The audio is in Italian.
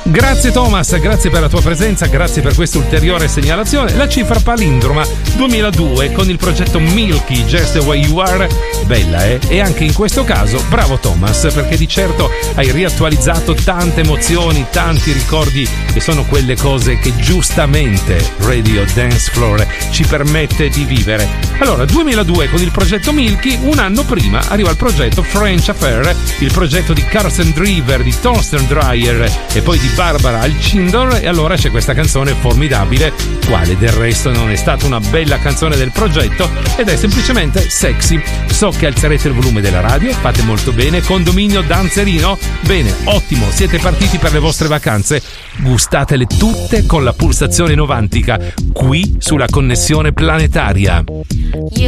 Grazie Thomas, grazie per la tua presenza, grazie per questa ulteriore segnalazione. La cifra palindroma 2002 con il progetto Milky, Just the Way You Are. Bella, eh? E anche in questo caso bravo Thomas, perché di certo hai riattualizzato tante emozioni, tanti ricordi, e sono quelle cose che giustamente Radio Dance Floor ci permette di vivere. Allora, 2002 con il progetto Milky, un anno prima arriva il progetto French Affair, il progetto di Carson Driver, di Thorsten Dreyer e poi di Barbara Alcindor, e allora c'è questa canzone formidabile, quale del resto non è stata una bella canzone del progetto, ed è semplicemente Sexy. So che alzerete il volume della radio, fate molto bene. Condominio Danzerino? Bene, ottimo, siete partiti per le vostre vacanze, gustatele tutte con la pulsazione novantica, qui sulla Connessione Planetaria.